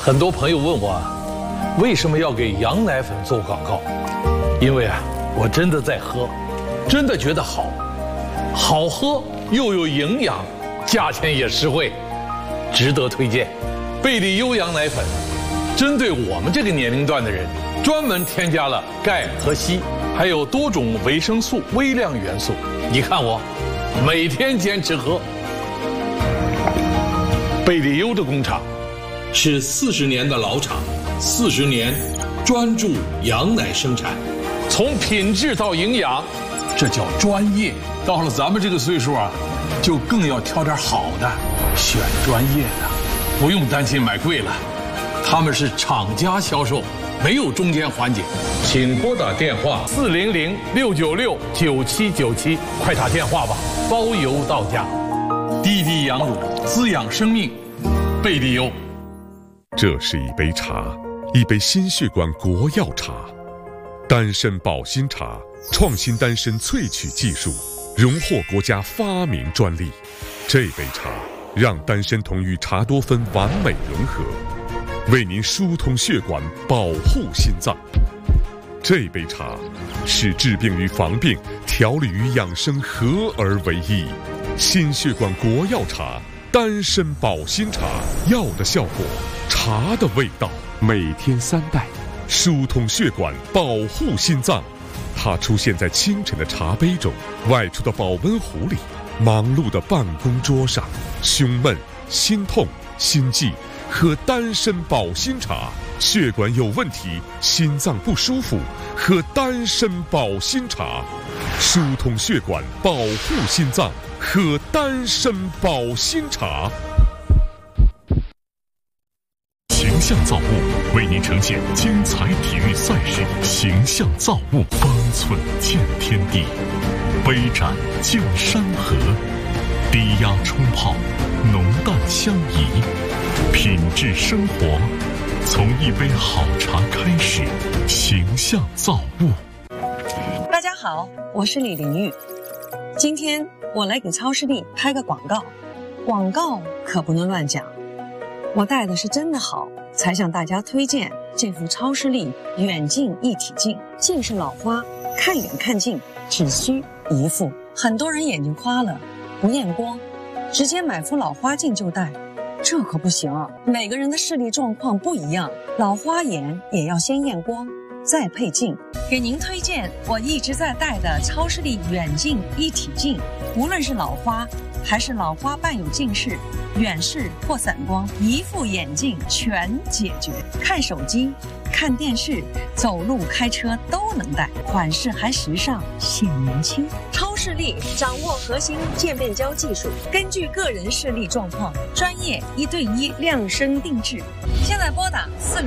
很多朋友问我为什么要给羊奶粉做广告？因为我真的在喝，真的觉得好，好喝又有营养，价钱也实惠，值得推荐。贝利优羊奶粉针对我们这个年龄段的人，专门添加了钙和硒，还有多种维生素、微量元素。你看我每天坚持喝。贝利优的工厂是40年的老厂，40年专注羊奶生产，从品质到营养，这叫专业。到了咱们这个岁数就更要挑点好的，选专业的，不用担心买贵了。他们是厂家销售，没有中间环节。请拨打电话400-696-9797，快打电话吧，包邮到家。滴滴羊乳，滋养生命，贝利优。 这是一杯茶，一杯心血管国药茶，丹参保心茶，创新丹参萃取技术，荣获国家发明专利。这杯茶让丹参酮与茶多酚完美融合，为您疏通血管，保护心脏。这杯茶使治病与防病、调理与养生合而为一。心血管国药茶，丹参保心茶，药的效果，茶的味道，每天3袋，疏通血管，保护心脏。它出现在清晨的茶杯中，外出的保温壶里，忙碌的办公桌上。胸闷、心痛、心悸，喝丹参保心茶；血管有问题，心脏不舒服，喝丹参保心茶。疏通血管，保护心脏，喝丹参保心茶。形象造物为您呈现精彩体育赛事，形象造物，方寸见天地，杯盏见山河，低压冲泡，浓淡相宜，品质生活，从一杯好茶开始。形象造物。 大家好，我是李玲玉。今天我来给超视力拍个广告，广告可不能乱讲。我戴的是真的好，才向大家推荐这副超视力远近一体镜。近视老花，看远看近只需一副。很多人眼睛花了，不验光，直接买副老花镜就戴，这可不行啊！每个人的视力状况不一样，老花眼也要先验光，再配镜。给您推荐我一直在戴的超视力远近一体镜，无论是老花还是老花伴有近视、远视或散光，一副眼镜全解决。看手机、看电视、走路、开车都能戴，款式还时尚，显年轻。超视力掌握核心渐变焦技术，根据个人视力状况，专业1对1量身定制。现在拨打4